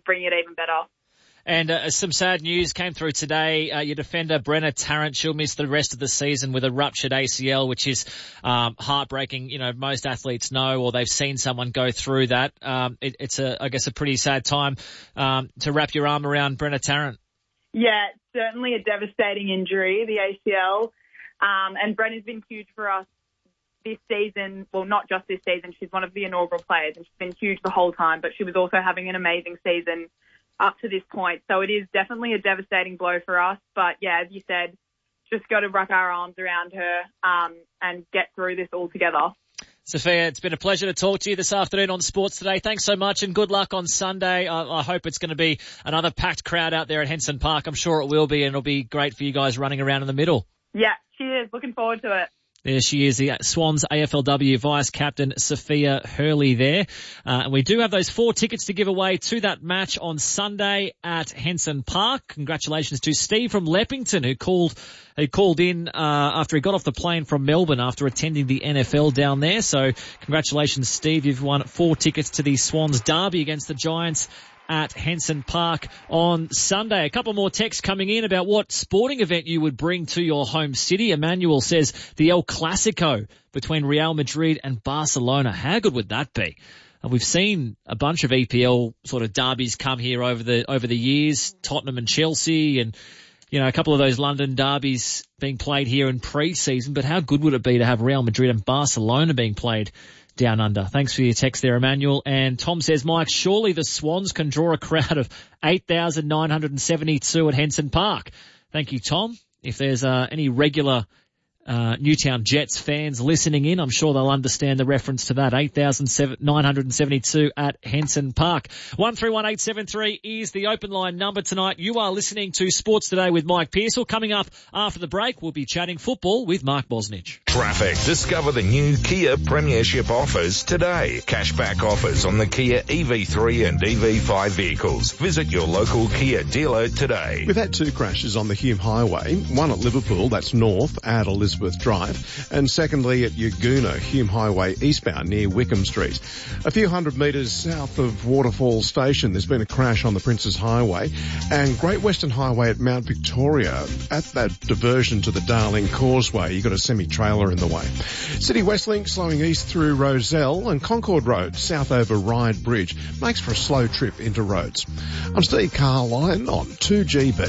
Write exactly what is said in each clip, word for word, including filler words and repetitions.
bring it even better. And uh, some sad news came through today. Uh, your defender, Brenna Tarrant, she'll miss the rest of the season with a ruptured A C L, which is um, heartbreaking. You know, most athletes know or they've seen someone go through that. Um, it, it's, a, I guess, a pretty sad time um, to wrap your arm around Brenna Tarrant. Yeah, it's certainly a devastating injury, the A C L. Um, and Brenna's been huge for us this season. Well, not just this season. She's one of the inaugural players, and she's been huge the whole time. But she was also having an amazing season up to this point. So it is definitely a devastating blow for us. But, yeah, as you said, just got to wrap our arms around her um, and get through this all together. Sophia, it's been a pleasure to talk to you this afternoon on Sports Today. Thanks so much and good luck on Sunday. I, I hope it's going to be another packed crowd out there at Henson Park. I'm sure it will be, and it'll be great for you guys running around in the middle. Yeah, cheers. Looking forward to it. There she is, the Swans A F L W Vice-Captain Sophia Hurley there. Uh, and we do have those four tickets to give away to that match on Sunday at Henson Park. Congratulations to Steve from Leppington who called who called in uh, after he got off the plane from Melbourne after attending the N F L down there. So congratulations, Steve. You've won four tickets to the Swans Derby against the Giants at Henson Park on Sunday. A couple more texts coming in about what sporting event you would bring to your home city. Emmanuel says the El Clasico between Real Madrid and Barcelona. How good would that be? And we've seen a bunch of E P L sort of derbies come here over the over the years, Tottenham and Chelsea, and you know a couple of those London derbies being played here in pre-season. But how good would it be to have Real Madrid and Barcelona being played down under? Thanks for your text there, Emmanuel. And Tom says, Mike, surely the Swans can draw a crowd of eight thousand nine hundred seventy-two at Henson Park. Thank you, Tom. If there's uh, any regular uh, Newtown Jets fans listening in, I'm sure they'll understand the reference to that. eight thousand nine hundred seventy-two at Henson Park. one three one eight seven three is the open line number tonight. You are listening to Sports Today with Mike Pearsall. Coming up after the break, we'll be chatting football with Mark Bosnich. Traffic. Discover the new Kia Premiership offers today. Cashback offers on the Kia E V three and E V five vehicles. Visit your local Kia dealer today. We've had two crashes on the Hume Highway. One at Liverpool, that's north at Elizabeth Drive, and secondly at Yagoona, Hume Highway eastbound near Wickham Street. A few hundred metres south of Waterfall Station, there's been a crash on the Princes Highway, and Great Western Highway at Mount Victoria. At that diversion to the Darling Causeway, you've got a semi-trailer in the way. City Westlink slowing east through Rozelle, and Concord Road south over Ryde Bridge makes for a slow trip into Rhodes. I'm Steve Carline on two G B.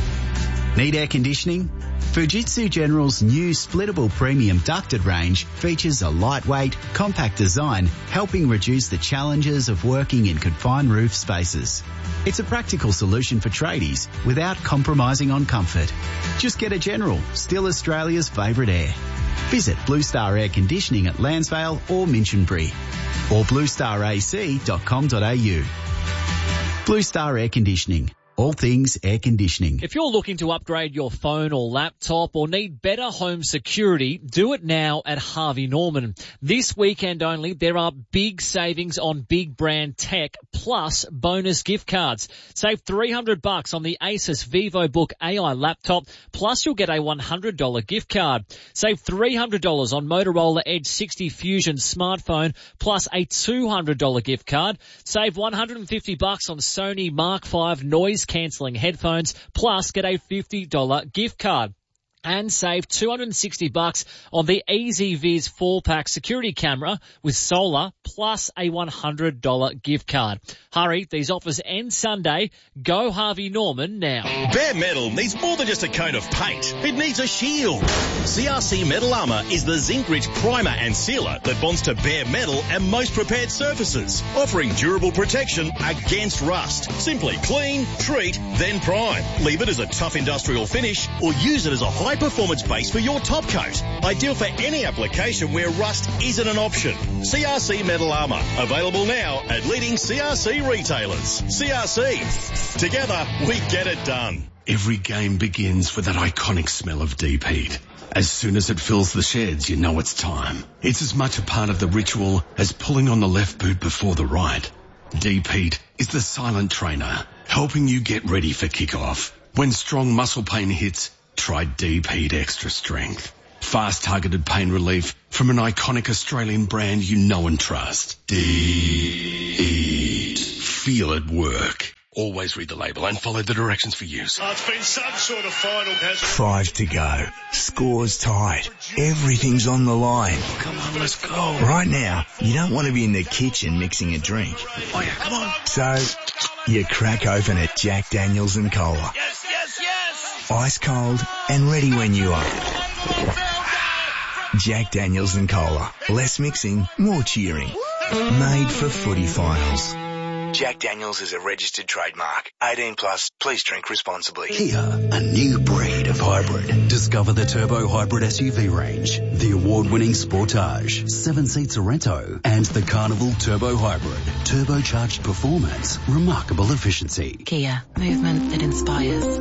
Need air conditioning? Fujitsu General's new splittable premium ducted range features a lightweight, compact design, helping reduce the challenges of working in confined roof spaces. It's a practical solution for tradies without compromising on comfort. Just get a General, still Australia's favourite air. Visit Blue Star Air Conditioning at Lansvale or Minchinbury, or blue star a c dot com dot a u. Blue Star Air Conditioning. All things air conditioning. If you're looking to upgrade your phone or laptop or need better home security, do it now at Harvey Norman. This weekend only, there are big savings on big brand tech plus bonus gift cards. Save three hundred bucks on the Asus VivoBook A I laptop, plus you'll get a one hundred dollars gift card. Save three hundred dollars on Motorola Edge sixty Fusion smartphone, plus a two hundred dollars gift card. Save one hundred fifty bucks on Sony Mark five noise cancelling headphones, plus get a fifty dollars gift card. And save two hundred sixty bucks on the EasyViz four pack security camera with solar, plus a one hundred dollars gift card. Hurry, these offers end Sunday. Go Harvey Norman now. Bare Metal needs more than just a coat of paint. It needs a shield. C R C Metal Armour is the zinc-rich primer and sealer that bonds to bare metal and most prepared surfaces, offering durable protection against rust. Simply clean, treat, then prime. Leave it as a tough industrial finish or use it as a high performance base for your top coat. Ideal for any application where rust isn't an option. C R C Metal Armour. Available now at leading C R C retailers. C R C. Together, we get it done. Every game begins with that iconic smell of deep heat. As soon as it fills the sheds, you know it's time. It's as much a part of the ritual as pulling on the left boot before the right. Deep heat is the silent trainer, helping you get ready for kickoff. When strong muscle pain hits, try Deep Heat Extra Strength. Fast targeted pain relief from an iconic Australian brand you know and trust. Deep Heat. Feel it work. Always read the label and follow the directions for use. Oh, it's been some sort of final, hasn't it? Five to go. Score's tied. Everything's on the line. Come on, let's go. Right now, you don't want to be in the kitchen mixing a drink. Oh yeah, come on. So, you crack open a Jack Daniels and Cola. Yes, yes, yes! Ice cold and ready when you are. Jack Daniels and Cola. Less mixing, more cheering. Made for footy finals. Jack Daniels is a registered trademark. eighteen plus, please drink responsibly. Kia, a new breed of hybrid. Discover the Turbo Hybrid S U V range, the award-winning Sportage, seven-seat Sorento, and the Carnival Turbo Hybrid. Turbocharged performance, remarkable efficiency. Kia, movement that inspires.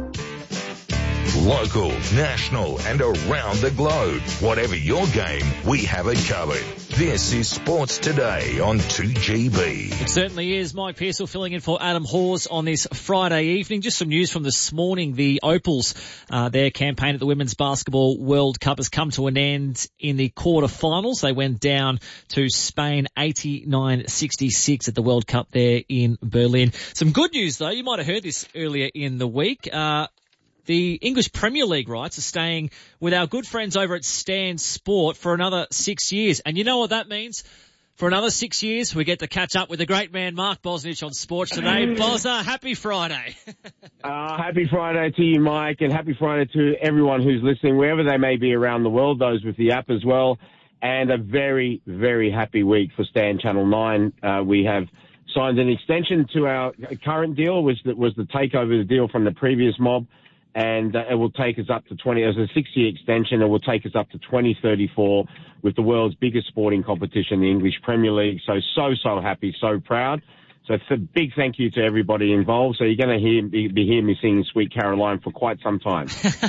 Local, national and around the globe. Whatever your game, we have it covered. This is Sports Today on two G B. It certainly is. Mike Pearsall filling in for Adam Hawes on this Friday evening. Just some news from this morning. The Opals, uh, their campaign at the Women's Basketball World Cup has come to an end in the quarterfinals. They went down to Spain eighty-nine sixty-six at the World Cup there in Berlin. Some good news though. You might have heard this earlier in the week. Uh, The English Premier League rights are staying with our good friends over at Stan Sport for another six years. And you know what that means? For another six years, we get to catch up with the great man Mark Bosnich on Sports Today. Bozza, happy Friday. uh, happy Friday to you, Mike, and happy Friday to everyone who's listening, wherever they may be around the world, those with the app as well. And a very, very happy week for Stan Channel nine. Uh, we have signed an extension to our current deal, which was the takeover deal from the previous mob. And uh, it will take us up to twenty, as a six-year extension, it will take us up to twenty thirty-four with the world's biggest sporting competition, the English Premier League. So, so, so happy, so proud. So it's a big thank you to everybody involved. So you're going to hear be, be hearing me singing Sweet Caroline for quite some time.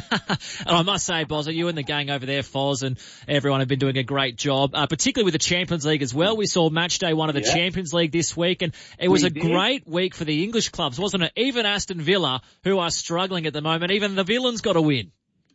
And I must say, Bozza, you and the gang over there, Foz, and everyone have been doing a great job, uh, particularly with the Champions League as well. We saw match day one of the yeah. Champions League this week, and it was we a did. great week for the English clubs, wasn't it? Even Aston Villa, who are struggling at the moment, even the Villains got a win.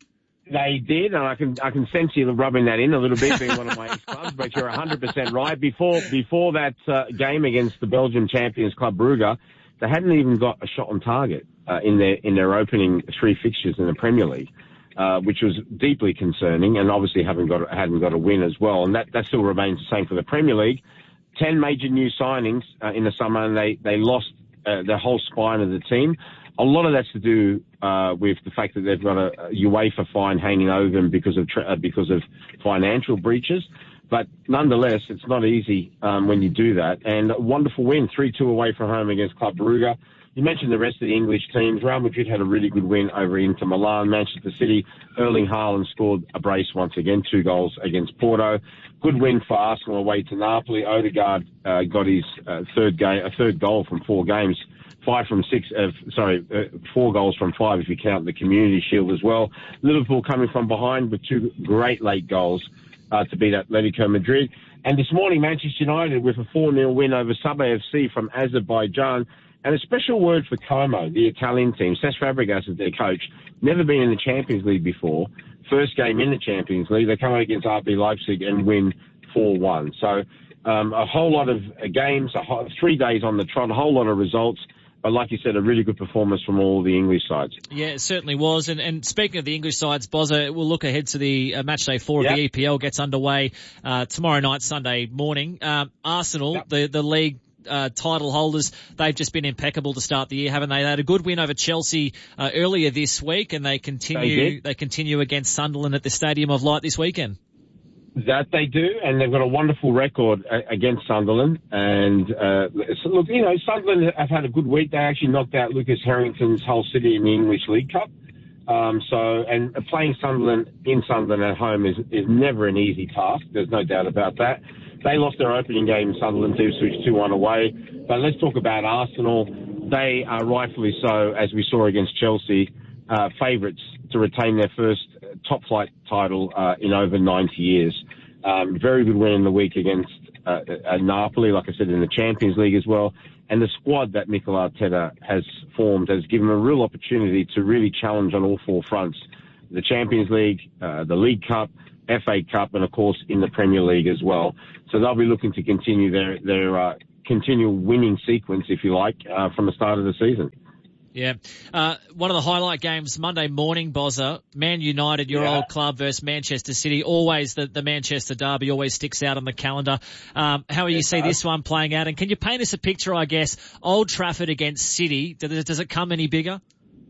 They did, and I can I can sense you rubbing that in a little bit, being one of my ex-clubs, but you're one hundred percent right. Before before that uh, game against the Belgian champions Club Brugge, they hadn't even got a shot on target uh, in their in their opening three fixtures in the Premier League, uh, which was deeply concerning, and obviously haven't got hadn't got a win as well, and that, that still remains the same for the Premier League. Ten major new signings uh, in the summer, and they they lost uh, the whole spine of the team. A lot of that's to do uh, with the fact that they've got a, a UEFA fine hanging over them because of tra- uh, because of financial breaches. But nonetheless, it's not easy um, when you do that. And a wonderful win, three two away from home against Club Brugge. You mentioned the rest of the English teams. Real Madrid had a really good win over Inter Milan. Manchester City, Erling Haaland scored a brace once again, two goals against Porto. Good win for Arsenal away to Napoli. Odegaard uh, got his uh, third game, a third goal from four games. Five from six, uh, sorry, uh, four goals from five if you count the Community Shield as well. Liverpool coming from behind with two great late goals uh, to beat Atletico Madrid. And this morning, Manchester United with a four nil win over Sub A F C from Azerbaijan. And a special word for Como, the Italian team. Cesc Fabregas is their coach. Never been in the Champions League before. First game in the Champions League. They come out against R B Leipzig and win four one. So um, a whole lot of uh, games, a whole, three days on the trot, a whole lot of results. But like you said, a really good performance from all the English sides. Yeah, it certainly was. And, and speaking of the English sides, Bozza, we'll look ahead to the uh, match day four yep. of the E P L gets underway uh, tomorrow night, Sunday morning. Um, Arsenal, yep. the, the league uh, title holders, they've just been impeccable to start the year, haven't they? They had a good win over Chelsea uh, earlier this week, and they continue they, they continue against Sunderland at the Stadium of Light this weekend. That they do, and they've got a wonderful record against Sunderland. And uh, so look, you know, Sunderland have had a good week. They actually knocked out Lucas Harrington's Hull City in the English League Cup. Um, so, and playing Sunderland in Sunderland at home is, is never an easy task. There's no doubt about that. They lost their opening game in Sunderland to switch two one away. But let's talk about Arsenal. They are rightfully so, as we saw against Chelsea, uh, favourites to retain their first top flight title uh, in over ninety years. Um, very good win in the week against uh, uh, Napoli, like I said, in the Champions League as well. And the squad that Mikel Arteta has formed has given them a real opportunity to really challenge on all four fronts. The Champions League, uh, the League Cup, F A Cup, and of course in the Premier League as well. So they'll be looking to continue their, their uh, continual winning sequence, if you like, uh, from the start of the season. Yeah. Uh, one of the highlight games Monday morning, Bozza, Man United, your Yeah. old club versus Manchester City. Always the, the Manchester derby always sticks out on the calendar. Um, how will you It see does. this one playing out? And can you paint us a picture, I guess, Old Trafford against City? Does, does it come any bigger?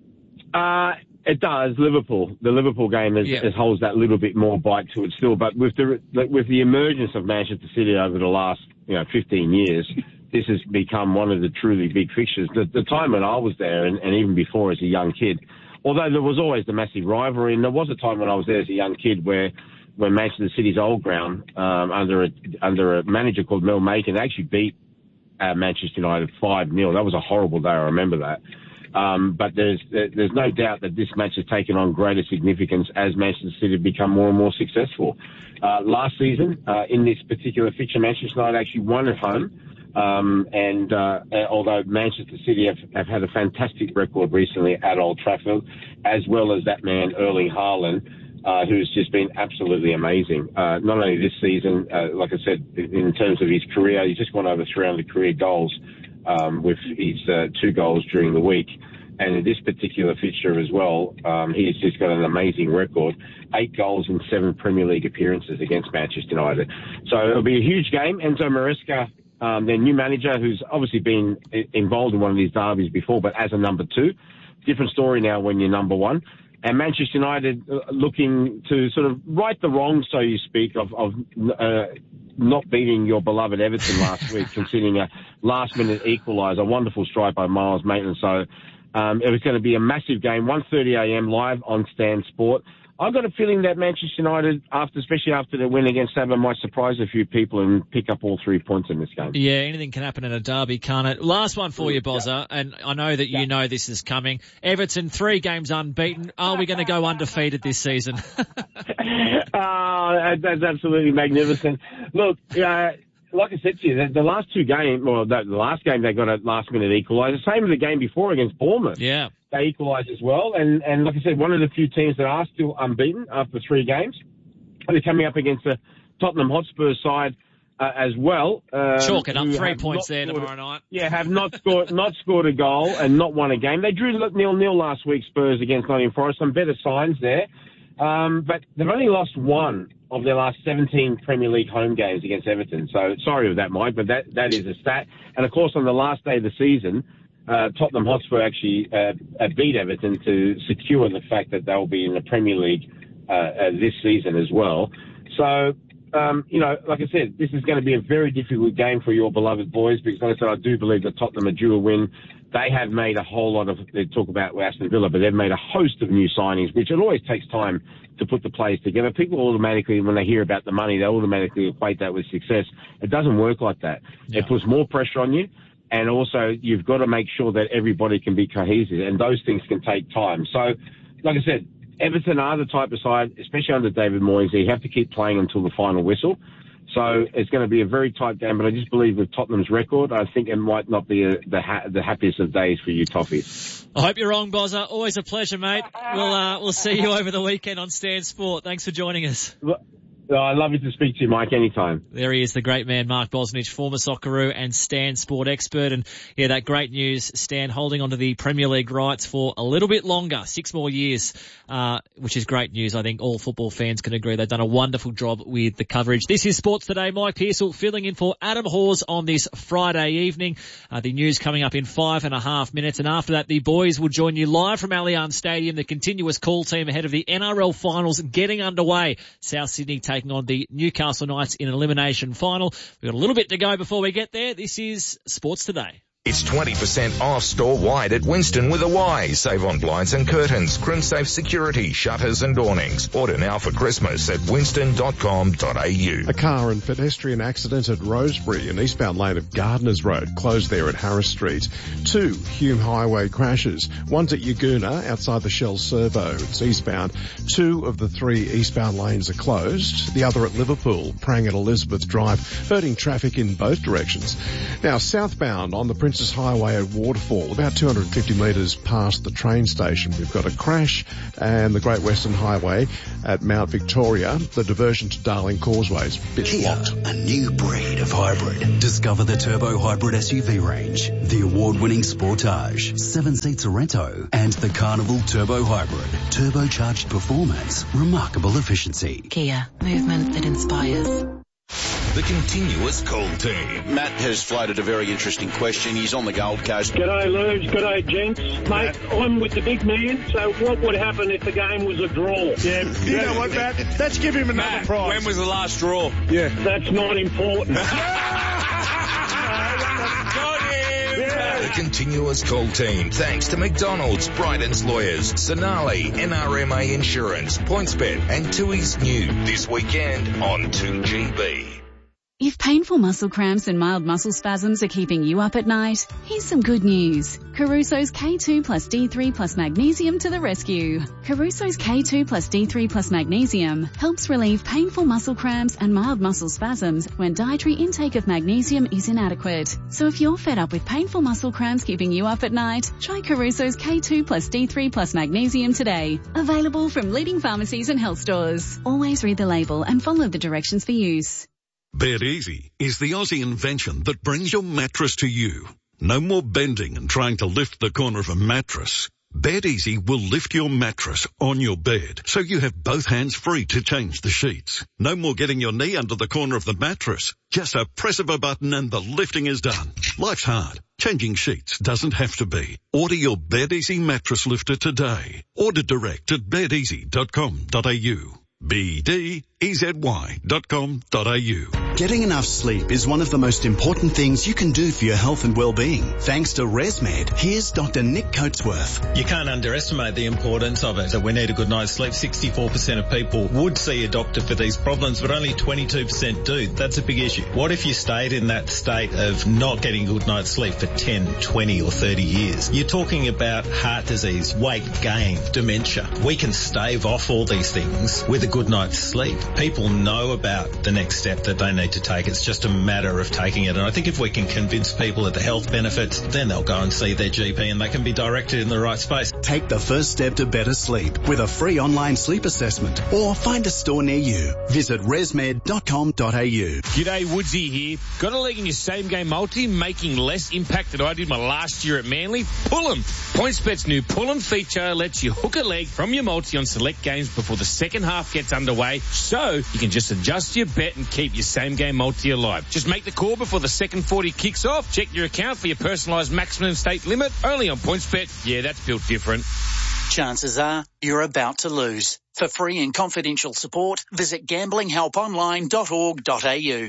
Uh, it does. Liverpool, the Liverpool game is, Yeah. is holds that little bit more bite to it still. But with the with the emergence of Manchester City over the last you know fifteen years, this has become one of the truly big fixtures. The, the time when I was there, and, and even before as a young kid, although there was always the massive rivalry, and there was a time when I was there as a young kid where when Manchester City's old ground um, under a under a manager called Mel Macon actually beat uh, Manchester United five nil. That was a horrible day. I remember that. Um, but there's there's no doubt that this match has taken on greater significance as Manchester City have become more and more successful. Uh, last season, uh, in this particular fixture, Manchester United actually won at home. Um, and uh, although Manchester City have, have had a fantastic record recently at Old Trafford, as well as that man Erling Haaland, uh, who's just been absolutely amazing. Uh, not only this season, uh, like I said, in terms of his career, he's just gone over three hundred career goals. Um, with his uh, two goals during the week. And in this particular fixture as well, um, he's just got an amazing record. Eight goals in seven Premier League appearances against Manchester United. So it'll be a huge game. Enzo Maresca, um, their new manager, who's obviously been involved in one of these derbies before, but as a number two. Different story now when you're number one. And Manchester United uh, looking to sort of right the wrong, so you speak, of, of uh, not beating your beloved Everton last week, conceding a last-minute equaliser, a wonderful strike by Miles Maitland. So um, it was going to be a massive game, one thirty a.m. live on Stan Sport. I've got a feeling that Manchester United, after especially after their win against Sabah, might surprise a few people and pick up all three points in this game. Yeah, anything can happen in a derby, can't it? Last one for you, Bozza, and I know that you Yeah. know this is coming. Everton, three games unbeaten. Are we going to go undefeated this season? uh, that's absolutely magnificent. Look, uh, like I said to you, the, the last two games, well, the, the last game they got a last-minute equaliser. Same with the game before against Bournemouth. Yeah. They equalised as well. And, and like I said, one of the few teams that are still unbeaten after three games. They're coming up against the Tottenham Hotspur side uh, as well. Um, Chalk it up, who three have points not there scored- tomorrow night. Yeah, have not scored not scored a goal and not won a game. They drew nil-nil last week, Spurs against Nottingham Forest. Some better signs there. Um, but they've only lost one of their last seventeen Premier League home games against Everton. So sorry with that, Mike, but that, that is a stat. And of course, on the last day of the season, uh, Tottenham Hotspur actually uh, uh, beat Everton to secure the fact that they'll be in the Premier League uh, uh, this season as well. So, um, you know, like I said, this is going to be a very difficult game for your beloved boys because, like I said, I do believe that Tottenham are due a win. They have made a whole lot of, they talk about Aston Villa, but they've made a host of new signings, which it always takes time to put the players together. People automatically, when they hear about the money, they automatically equate that with success. It doesn't work like that. Yeah. It puts more pressure on you. And also, you've got to make sure that everybody can be cohesive, and those things can take time. So, like I said, Everton are the type of side, especially under David Moyes, you have to keep playing until the final whistle. So it's going to be a very tight game, but I just believe with Tottenham's record, I think it might not be a, the ha- the happiest of days for you Toffees. I hope you're wrong, Bozza. Always a pleasure, mate. We'll uh, we'll see you over the weekend on Stan Sport. Thanks for joining us. Oh, I'd love you to speak to you, Mike, anytime. There he is, the great man, Mark Bosnich, former Socceroo and Stan Sport expert. And yeah, that great news, Stan holding onto the Premier League rights for a little bit longer, six more years, uh, which is great news. I think all football fans can agree they've done a wonderful job with the coverage. This is Sports Today. Mike Pearsall filling in for Adam Hawes on this Friday evening. Uh, the news coming up in five and a half minutes. And after that, the boys will join you live from Allianz Stadium, the continuous call team ahead of the N R L finals getting underway. South Sydney taking on the Newcastle Knights in an elimination final. We've got a little bit to go before we get there. This is Sports Today. It's twenty percent off store-wide at Winston with a Y. Save on blinds and curtains, CrimSafe security, shutters and awnings. Order now for Christmas at winston dot com dot a u. A car and pedestrian accident at Rosebery, an eastbound lane of Gardners Road, closed there at Harris Street. Two Hume Highway crashes. One's at Yagoona, outside the Shell Servo. It's eastbound. Two of the three eastbound lanes are closed. The other at Liverpool, Prang at Elizabeth Drive, hurting traffic in both directions. Now, southbound on the Prince Princess Highway at Waterfall, about two hundred fifty metres past the train station. We've got a crash, and the Great Western Highway at Mount Victoria, the diversion to Darling Causeways, bit Kia, blocked. a new breed of hybrid. Discover the Turbo Hybrid S U V range, the award-winning Sportage, seven seat Sorento, and the Carnival Turbo Hybrid. Turbocharged performance, remarkable efficiency. Kia, movement that inspires. The Continuous Call Team. Matt has floated a very interesting question. He's on the Gold Coast. G'day, Lubes. G'day, gents. Mate, I'm with the big man, so what would happen if the game was a draw? Yeah, you know what, Matt? Let's give him another Matt, prize. when was the last draw? Yeah. That's not important. The Continuous Call Team, thanks to McDonald's, Bryden's Lawyers, Sonali, N R M A Insurance, PointsBet, and Tui's New this weekend on two G B. If painful muscle cramps and mild muscle spasms are keeping you up at night, here's some good news. Caruso's K two plus D three plus magnesium to the rescue. Caruso's K two plus D three plus magnesium helps relieve painful muscle cramps and mild muscle spasms when dietary intake of magnesium is inadequate. So if you're fed up with painful muscle cramps keeping you up at night, try Caruso's K two plus D three plus magnesium today. Available from leading pharmacies and health stores. Always read the label and follow the directions for use. Bed Easy is the Aussie invention that brings your mattress to you. No more bending and trying to lift the corner of a mattress. Bed Easy will lift your mattress on your bed, so you have both hands free to change the sheets. No more getting your knee under the corner of the mattress. Just a press of a button and the lifting is done. Life's hard. Changing sheets doesn't have to be. Order your Bed Easy mattress lifter today. Order direct at bed easy dot com dot a u. B D E Z Y dot com dot a u. Getting enough sleep is one of the most important things you can do for your health and well-being. Thanks to ResMed, here's Doctor Nick Coatsworth. You can't underestimate the importance of it. So we need a good night's sleep. sixty-four percent of people would see a doctor for these problems, but only twenty-two percent do. That's a big issue. What if you stayed in that state of not getting a good night's sleep for ten, twenty or thirty years? You're talking about heart disease, weight gain, dementia. We can stave off all these things with a good night's sleep. People know about the next step that they need to take. It's just a matter of taking it. And I think if we can convince people of the health benefits, then they'll go and see their G P and they can be directed in the right space. Take the first step to better sleep with a free online sleep assessment or find a store near you. Visit resmed dot com dot a u. G'day, Woodsy here. Got a leg in your same game multi, making less impact than I did my last year at Manly? Pull 'em. PointsBet's new Pull 'em feature lets you hook a leg from your multi on select games before the second half gets underway, so you can just adjust your bet and keep your same game multi alive. Just make the call before the second forty kicks off. Check your account for your personalised maximum stake limit. Only on PointsBet. Yeah, that's built different. Chances are you're about to lose. For free and confidential support, visit gambling help online dot org dot a u.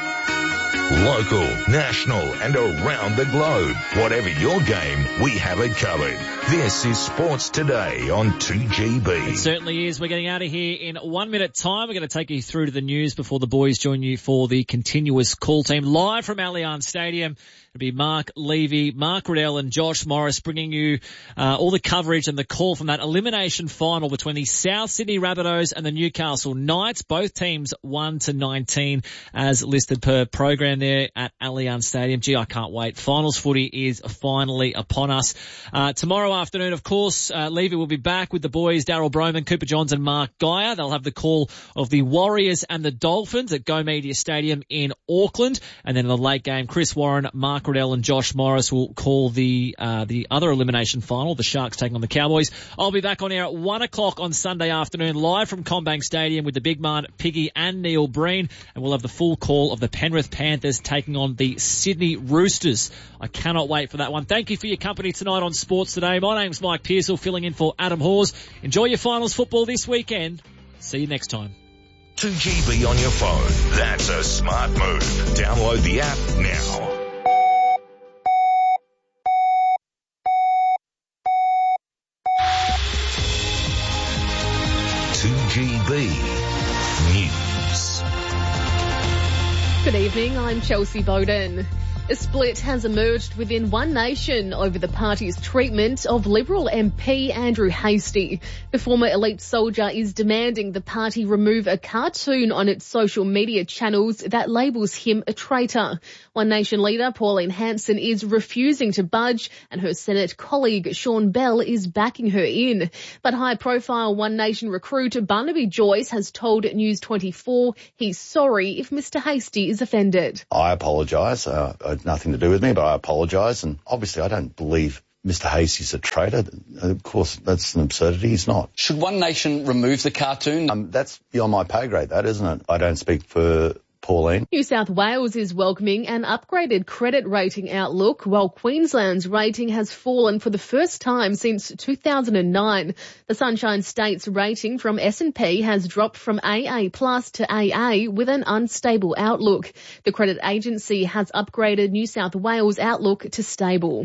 Local, national, and around the globe. Whatever your game, we have it covered. This is Sports Today on two G B. It certainly is. We're getting out of here in one minute time. We're going to take you through to the news before the boys join you for the Continuous Call Team live from Allianz Stadium. It'll be Mark Levy, Mark Riddell and Josh Morris bringing you uh, all the coverage and the call from that elimination final between the South Sydney Rabbitohs and the Newcastle Knights. Both teams one to nineteen as listed per program there at Allianz Stadium. Gee, I can't wait. Finals footy is finally upon us. Uh, tomorrow afternoon, of course, uh, Levy will be back with the boys, Daryl Broman, Cooper Johns and Mark Geyer. They'll have the call of the Warriors and the Dolphins at Go Media Stadium in Auckland. And then in the late game, Chris Warren, Mark Riddell and Josh Morris will call the uh, the other elimination final, the Sharks taking on the Cowboys. I'll be back on air at one o'clock on Sunday afternoon, live from Combank Stadium with the big man, Piggy and Neil Breen. And we'll have the full call of the Penrith Panthers taking on the Sydney Roosters. I cannot wait for that one. Thank you for your company tonight on Sports Today. My name's Mike Pearsall, filling in for Adam Hawes. Enjoy your finals football this weekend. See you next time. two G B on your phone. That's a smart move. Download the app now. two G B News. Good evening, I'm Chelsea Bowden. A split has emerged within One Nation over the party's treatment of Liberal M P Andrew Hastie. The former elite soldier is demanding the party remove a cartoon on its social media channels that labels him a traitor. One Nation leader Pauline Hanson is refusing to budge, and her Senate colleague Sean Bell is backing her in. But high-profile One Nation recruit Barnaby Joyce has told News twenty-four he's sorry if Mister Hastie is offended. I apologise. Uh, it had nothing to do with me, but I apologise. And obviously I don't believe Mister Hastie's a traitor. Of course, that's an absurdity. He's not. Should One Nation remove the cartoon? Um, that's beyond my pay grade, that, isn't it? I don't speak for Pauline. New South Wales is welcoming an upgraded credit rating outlook, while Queensland's rating has fallen for the first time since two thousand nine. The Sunshine State's rating from S and P has dropped from A A plus to A A with an unstable outlook. The credit agency has upgraded New South Wales' outlook to stable.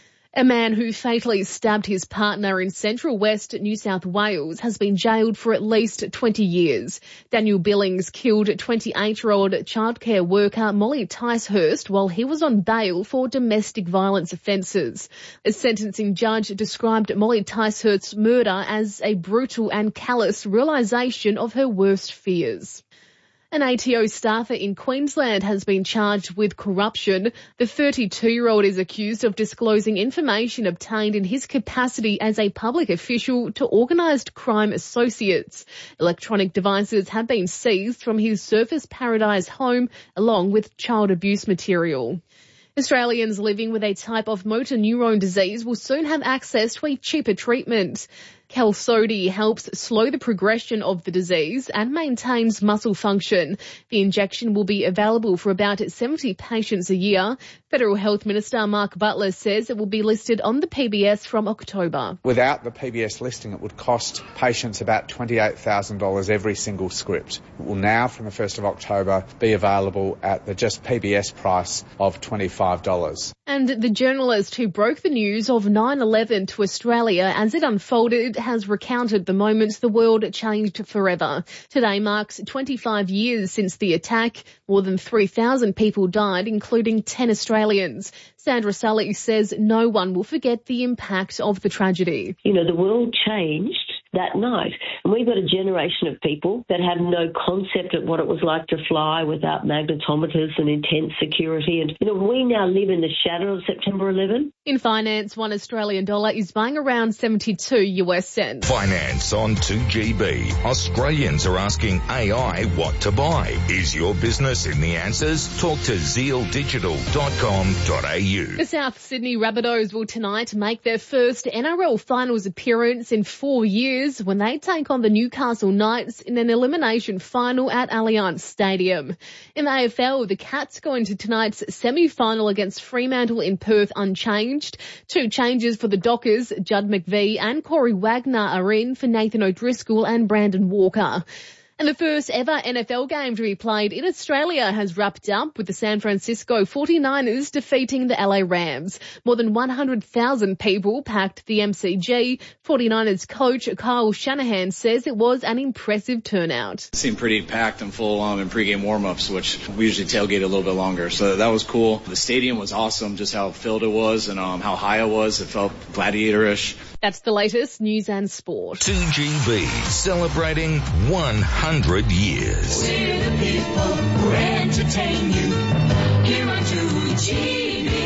A man who fatally stabbed his partner in Central West New South Wales has been jailed for at least twenty years. Daniel Billings killed twenty-eight-year-old childcare worker Molly Ticehurst while he was on bail for domestic violence offences. A sentencing judge described Molly Ticehurst's murder as a brutal and callous realisation of her worst fears. An A T O staffer in Queensland has been charged with corruption. The thirty-two-year-old is accused of disclosing information obtained in his capacity as a public official to organised crime associates. Electronic devices have been seized from his Surfers Paradise home, along with child abuse material. Australians living with a type of motor neurone disease will soon have access to a cheaper treatment. Qalsody helps slow the progression of the disease and maintains muscle function. The injection will be available for about seventy patients a year. Federal Health Minister Mark Butler says it will be listed on the P B S from October. Without the P B S listing, it would cost patients about twenty-eight thousand dollars every single script. It will now, from the first of October, be available at the just P B S price of twenty-five dollars. And the journalist who broke the news of nine eleven to Australia as it unfolded has recounted the moments the world changed forever. Today marks twenty-five years since the attack. More than three thousand people died, including ten Australians. Sandra Sully says no one will forget the impact of the tragedy. You know, the world changed that night. And we've got a generation of people that have no concept of what it was like to fly without magnetometers and intense security. And, you know, we now live in the shadow of September eleventh. In finance, one Australian dollar is buying around seventy-two U S cents. Finance on two G B. Australians are asking A I what to buy. Is your business in the answers? Talk to zeal digital dot com dot a u. The South Sydney Rabbitohs will tonight make their first N R L finals appearance in four years when they take on the Newcastle Knights in an elimination final at Allianz Stadium. In the A F L, the Cats go into tonight's semi-final against Fremantle in Perth unchanged. Two changes for the Dockers, Judd McVie and Corey Wagner are in for Nathan O'Driscoll and Brandon Walker. And the first ever N F L game to be played in Australia has wrapped up with the San Francisco forty-niners defeating the L A Rams. More than one hundred thousand people packed the M C G. forty-niners coach Kyle Shanahan says it was an impressive turnout. It seemed pretty packed and full um, in pregame warm-ups, which we usually tailgate a little bit longer. So that was cool. The stadium was awesome, just how filled it was and um, how high it was. It felt gladiatorish. That's the latest news and sport. two G B, celebrating one hundred years. We're the people who entertain you here on two G B.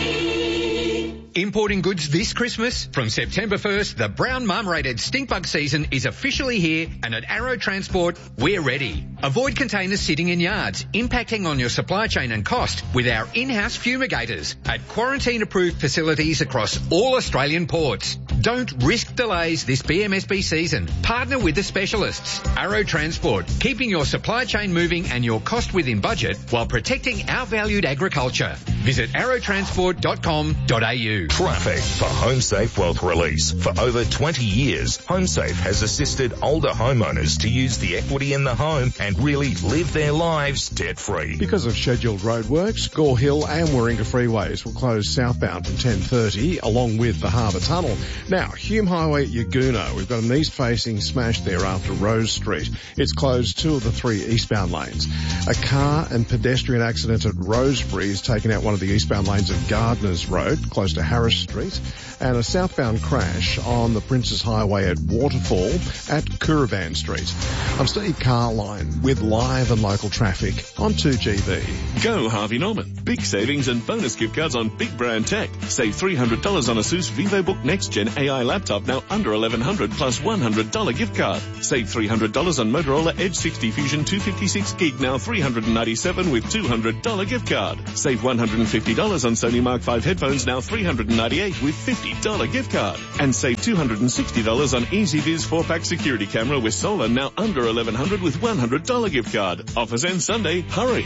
Importing goods this Christmas? From September first, the brown marmorated stink bug season is officially here, and at Arrow Transport, we're ready. Avoid containers sitting in yards, impacting on your supply chain and cost with our in-house fumigators at quarantine-approved facilities across all Australian ports. Don't risk delays this B M S B season. Partner with the specialists. Arrow Transport, keeping your supply chain moving and your cost within budget while protecting our valued agriculture. Visit arrow transport dot com dot a u. Traffic for HomeSafe Wealth Release. For over twenty years, HomeSafe has assisted older homeowners to use the equity in the home and and really live their lives debt-free. Because of scheduled roadworks, Gore Hill and Warringah freeways will close southbound from ten thirty along with the Harbour Tunnel. Now, Hume Highway at Yagoona, we've got an east-facing smash there after Rose Street. It's closed two of the three eastbound lanes. A car and pedestrian accident at Rosebery has taken out one of the eastbound lanes of Gardners Road, close to Harris Street, and a southbound crash on the Princes Highway at Waterfall at Cooravan Street. I'm Steve Carline with live and local traffic on two G B. Go Harvey Norman. Big savings and bonus gift cards on big brand tech. Save three hundred dollars on ASUS VivoBook Next Gen A I laptop, now under eleven hundred dollars plus one hundred dollars gift card. Save three hundred dollars on Motorola Edge sixty Fusion two fifty-six gig, now three hundred ninety-seven dollars with two hundred dollars gift card. Save one hundred fifty dollars on Sony Mark five headphones, now three hundred ninety-eight dollars with fifty dollars gift card. And save two hundred sixty dollars on EasyViz four pack security camera with solar, now under eleven hundred dollars with one hundred dollars gift card. Offers end Sunday. Hurry.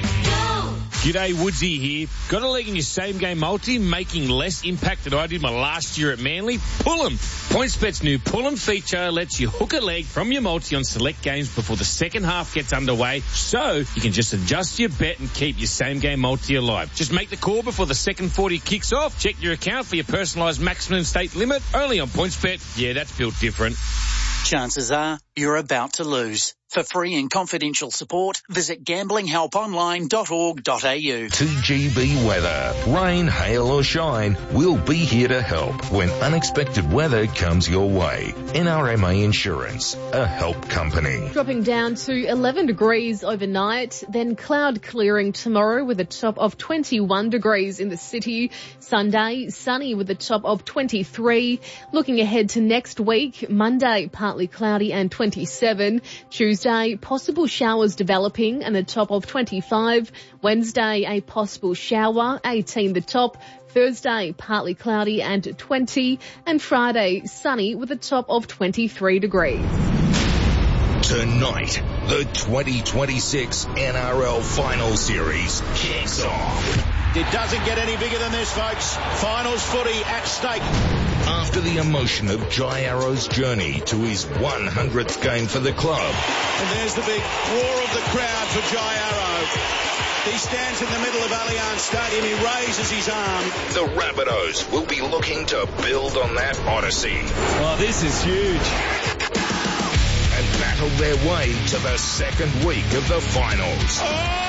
G'day, Woodsy here. Got a leg in your same-game multi, making less impact than I did my last year at Manly? Pull 'em. PointsBet's new Pull 'em feature lets you hook a leg from your multi on select games before the second half gets underway, so you can just adjust your bet and keep your same-game multi alive. Just make the call before the second forty kicks off. Check your account for your personalised maximum stake limit. Only on PointsBet. Yeah, that's built different. Chances are you're about to lose. For free and confidential support, visit gambling help online dot org dot a u. two G B weather. Rain, hail or shine, we'll be here to help when unexpected weather comes your way. N R M A Insurance, a help company. Dropping down to eleven degrees overnight, then cloud clearing tomorrow with a top of twenty-one degrees in the city. Sunday, sunny with a top of twenty-three. Looking ahead to next week, Monday, partly cloudy and twenty-seven. Tuesday, possible showers developing and a top of twenty-five. Wednesday, a possible shower, eighteen the top. Thursday, partly cloudy and twenty. And Friday, sunny with a top of twenty-three degrees. Tonight, the twenty twenty-six N R L Final Series kicks off. It doesn't get any bigger than this, folks. Finals footy at stake. After the emotion of Jai Arrow's journey to his one hundredth game for the club. And there's the big roar of the crowd for Jai Arrow. He stands in the middle of Allianz Stadium. He raises his arm. The Rabbitohs will be looking to build on that odyssey. Oh, this is huge. And battle their way to the second week of the finals. Oh!